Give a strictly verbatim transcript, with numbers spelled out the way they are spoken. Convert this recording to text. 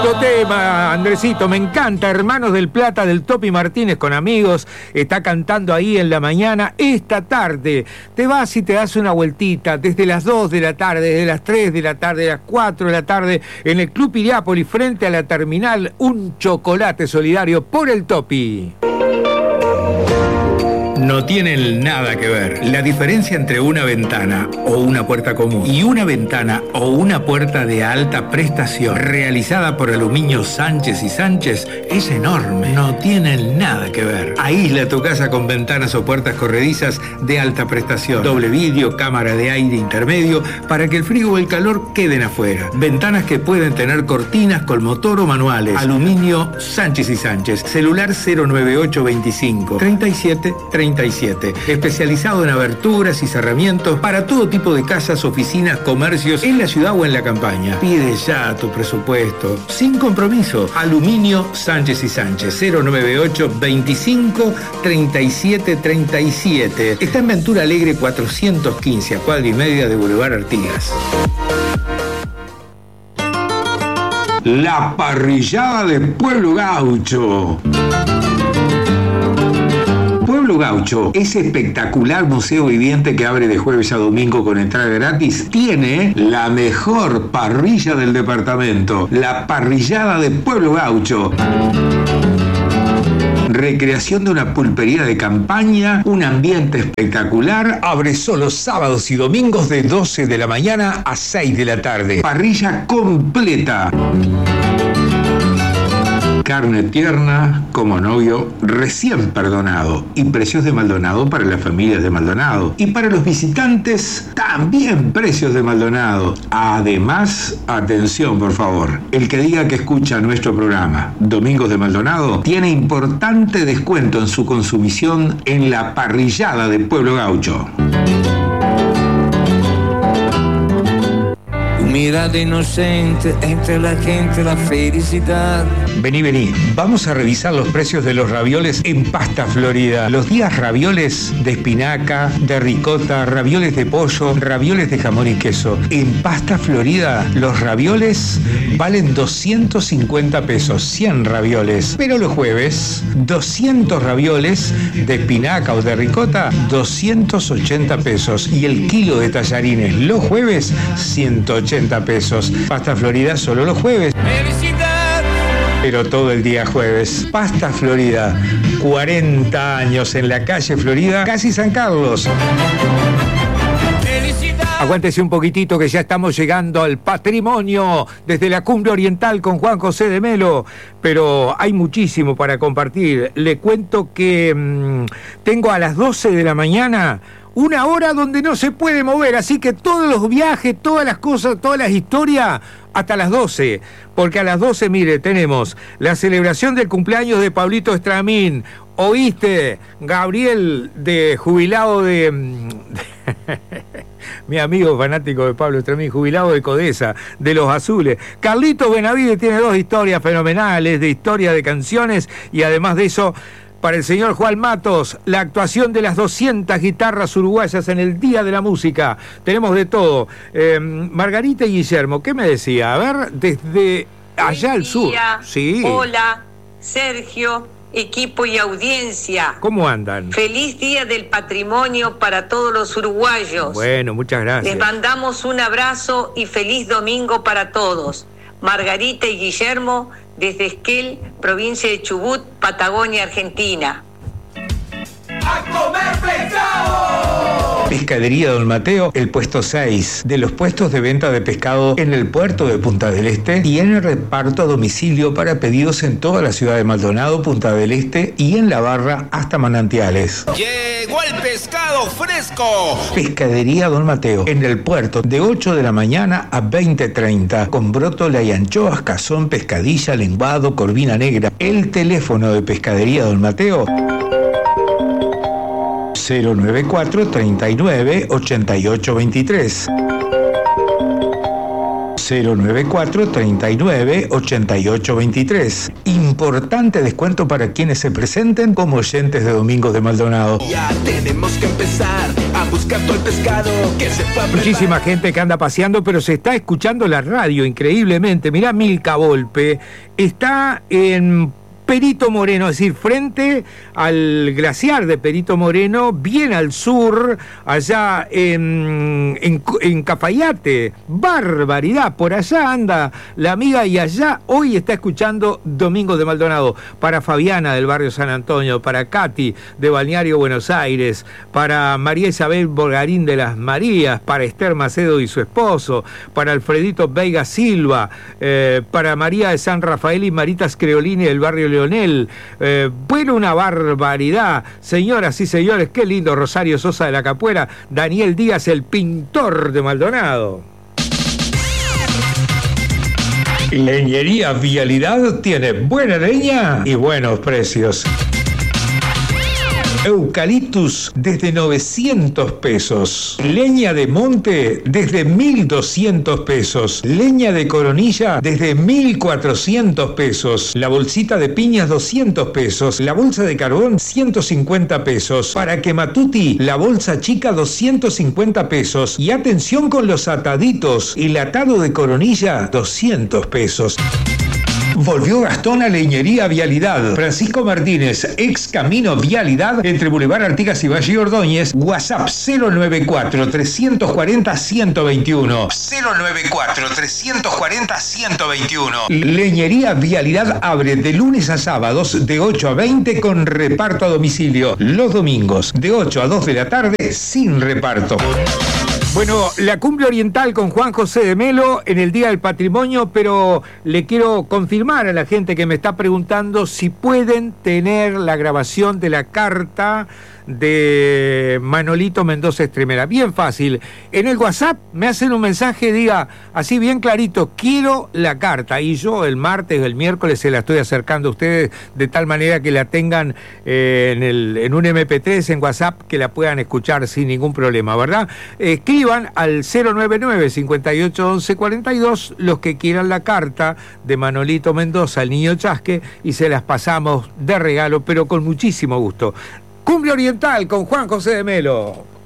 Lindo tema, Andresito, me encanta. Hermanos del Plata del Topi Martínez con amigos. Está cantando ahí en la mañana. Esta tarde te vas y te das una vueltita desde las dos de la tarde, desde las tres de la tarde, de las cuatro de la tarde, en el Club Iriápolis, frente a la terminal. Un chocolate solidario por el Topi. No tienen nada que ver. La diferencia entre una ventana o una puerta común y una ventana o una puerta de alta prestación realizada por Aluminio Sánchez y Sánchez es enorme. No tienen nada que ver. Aísla tu casa con ventanas o puertas corredizas de alta prestación, doble vidrio, cámara de aire intermedio para que el frío o el calor queden afuera. Ventanas que pueden tener cortinas con motor o manuales. Aluminio Sánchez y Sánchez. Celular cero nueve ocho veinticinco treinta y siete treinta y siete. Especializado en aberturas y cerramientos para todo tipo de casas, oficinas, comercios en la ciudad o en la campaña. Pide ya tu presupuesto sin compromiso. Aluminio Sánchez y Sánchez cero nueve ocho veinticinco treinta y siete treinta y siete. Está en Ventura Alegre cuatrocientos quince, a cuadra y media de Boulevard Artigas. La parrillada de Pueblo Gaucho. Pueblo Gaucho, ese espectacular museo viviente que abre de jueves a domingo con entrada gratis, tiene la mejor parrilla del departamento, la parrillada de Pueblo Gaucho. Recreación de una pulpería de campaña, un ambiente espectacular. Abre solo sábados y domingos de doce de la mañana a seis de la tarde. Parrilla completa. Carne tierna, como novio recién perdonado. Y precios de Maldonado para las familias de Maldonado. Y para los visitantes, también precios de Maldonado. Además, atención por favor, el que diga que escucha nuestro programa Domingos de Maldonado tiene importante descuento en su consumición en la parrillada de Pueblo Gaucho. Mirada inocente entre la gente, la felicidad. Vení, vení. Vamos a revisar los precios de los ravioles en Pasta Florida. Los días ravioles de espinaca, de ricota, ravioles de pollo, ravioles de jamón y queso. En Pasta Florida, los ravioles valen doscientos cincuenta pesos, cien ravioles. Pero los jueves, doscientos ravioles de espinaca o de ricota, doscientos ochenta pesos. Y el kilo de tallarines los jueves, ciento ochenta pesos. Pasta Florida solo los jueves. ¡Felicidad! Pero todo el día jueves. Pasta Florida, cuarenta años en la calle Florida, casi San Carlos. ¡Felicidad! Aguántese un poquitito que ya estamos llegando al patrimonio desde la Cumbre Oriental con Juan José de Melo, pero hay muchísimo para compartir. Le cuento que mmm, tengo a las doce de la mañana una hora donde no se puede mover, así que todos los viajes, todas las cosas, todas las historias, hasta las doce. Porque a las doce, mire, tenemos la celebración del cumpleaños de Pablito Estramín. ¿Oíste? Gabriel, de jubilado de... de mi amigo fanático de Pablo Estramín, jubilado de Codesa, de Los Azules. Carlitos Benavides tiene dos historias fenomenales, de historia de canciones, y además de eso, para el señor Juan Matos, la actuación de las doscientas guitarras uruguayas en el Día de la Música. Tenemos de todo. Eh, Margarita y Guillermo, ¿qué me decía? A ver, desde allá al sur. Sí. Hola, Sergio, equipo y audiencia. ¿Cómo andan? Feliz Día del Patrimonio para todos los uruguayos. Bueno, muchas gracias. Les mandamos un abrazo y feliz domingo para todos. Margarita y Guillermo, desde Esquel, provincia de Chubut, Patagonia, Argentina. ¡A comer pescado! Pescadería Don Mateo, el puesto seis de los puestos de venta de pescado en el puerto de Punta del Este y en el reparto a domicilio para pedidos en toda la ciudad de Maldonado, Punta del Este y en La Barra hasta Manantiales. ¡Llegó el pescado fresco! Pescadería Don Mateo, en el puerto, de ocho de la mañana a veinte treinta, con brótola y anchoas, cazón, pescadilla, lenguado, corvina negra. El teléfono de Pescadería Don Mateo, cero noventa y cuatro, treinta y nueve, ochenta y ocho veintitrés. cero nueve cuatro, treinta y nueve, ochenta y ocho veintitrés. Importante descuento para quienes se presenten como oyentes de Domingos de Maldonado. Ya tenemos que empezar a buscar todo el pescado que se fue a preparar. Muchísima gente que anda paseando, pero se está escuchando la radio increíblemente. Mirá, Milka Volpe está en Perito Moreno, es decir, frente al glaciar de Perito Moreno, bien al sur, allá en, en, en Cafayate. Barbaridad, por allá anda la amiga y allá hoy está escuchando Domingos de Maldonado. Para Fabiana del barrio San Antonio, para Katy de Balneario Buenos Aires, para María Isabel Borgarín de las Marías, para Esther Macedo y su esposo, para Alfredito Veiga Silva, eh, para María de San Rafael y Maritas Creolini del barrio Leonel. Eh, bueno, una barbaridad. Señoras y señores, qué lindo. Rosario Sosa de la Capuera, Daniel Díaz, el pintor de Maldonado. Leñería Vialidad tiene buena leña y buenos precios. Eucaliptus desde novecientos pesos. Leña de monte desde mil doscientos pesos. Leña de coronilla desde mil cuatrocientos pesos. La bolsita de piñas doscientos pesos. La bolsa de carbón ciento cincuenta pesos. Para Quematuti, la bolsa chica doscientos cincuenta pesos. Y atención con los ataditos. El atado de coronilla doscientos pesos. Volvió Gastón a Leñería Vialidad. Francisco Martínez, ex Camino Vialidad, entre Boulevard Artigas y Valle Ordóñez. WhatsApp cero nueve cuatro, tres cuatro cero, uno cero dos uno. cero nueve cuatro, tres cuatro cero, uno cero dos uno. Leñería Vialidad abre de lunes a sábados de ocho a veinte con reparto a domicilio. Los domingos de ocho a dos de la tarde sin reparto. Bueno, la Cumbre Oriental con Juan José de Melo en el Día del Patrimonio, pero le quiero confirmar a la gente que me está preguntando si pueden tener la grabación de la carta de Manolito Mendoza Estremera. Bien fácil. En el WhatsApp me hacen un mensaje, diga así bien clarito, quiero la carta. Y yo el martes o el miércoles se la estoy acercando a ustedes de tal manera que la tengan eh, en, el, en un eme pe tres, en WhatsApp, que la puedan escuchar sin ningún problema, ¿verdad? Escriban al cero nueve nueve, cincuenta y ocho, once, cuarenta y dos los que quieran la carta de Manolito Mendoza, el niño Chasque, y se las pasamos de regalo, pero con muchísimo gusto. Cumbre Oriental con Juan José de Melo.